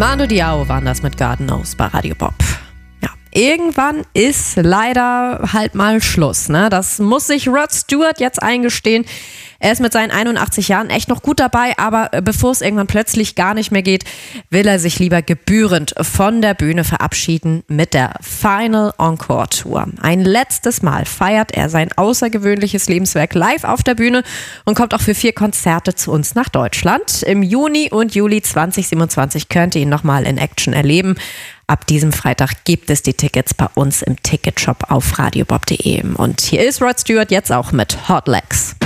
Manu Diao waren das mit God Knows bei Radio Bob. Ja, irgendwann ist leider halt mal Schluss, ne? Das muss sich Rod Stewart jetzt eingestehen. Er ist mit seinen 81 Jahren echt noch gut dabei, aber bevor es irgendwann plötzlich gar nicht mehr geht, will er sich lieber gebührend von der Bühne verabschieden mit der Final Encore Tour. Ein letztes Mal feiert er sein außergewöhnliches Lebenswerk live auf der Bühne und kommt auch für 4 Konzerte zu uns nach Deutschland. Im Juni und Juli 2027 könnt ihr ihn nochmal in Action erleben. Ab diesem Freitag gibt es die Tickets bei uns im Ticketshop auf radiobob.de. Und hier ist Rod Stewart jetzt auch mit Hot Legs.